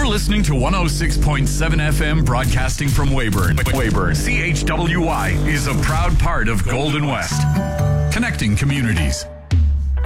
You're listening to 106.7 FM broadcasting from Weyburn. CHWY is a proud part of Golden West. Connecting communities.